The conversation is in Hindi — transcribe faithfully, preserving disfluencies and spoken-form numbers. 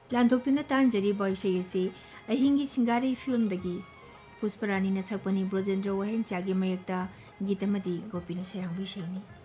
लांथोक्तुना तांजरीबा इसई असी अहिंगी सिंगारी फिल्मदगी पुष्परानी न सकपनी ब्रोजेंद्र वहेंचागी मयक्ता गीतमदी गोपीना सेरांगबी इसईनी।